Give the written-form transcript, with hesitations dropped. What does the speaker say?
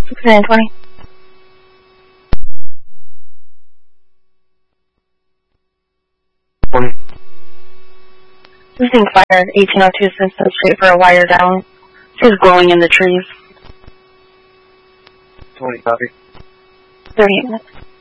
6920. This thing fired 1802 Simpson Street for a wire down. She's glowing in the trees. 20 copy. 38 minutes.